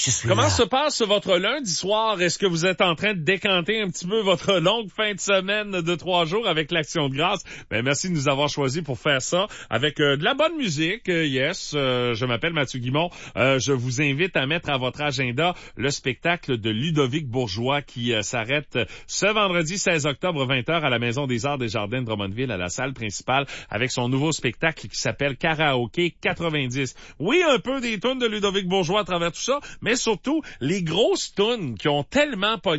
Je suis Comment là. se passe votre lundi soir? Est-ce que vous êtes en train de décanter un petit peu votre longue fin de semaine de 3 jours avec l'Action de grâce? Ben, merci de nous avoir choisis pour faire ça avec de la bonne musique. Yes, je m'appelle Mathieu Guimont. Je vous invite à mettre à votre agenda le spectacle de Ludovic Bourgeois qui s'arrête ce vendredi 16 octobre 20h à la Maison des Arts des Jardins de Drummondville à la salle principale avec son nouveau spectacle qui s'appelle Karaoké 90. Oui, un peu des tunes de Ludovic Bourgeois à travers tout ça, mais surtout les grosses tunes qui ont tellement pogné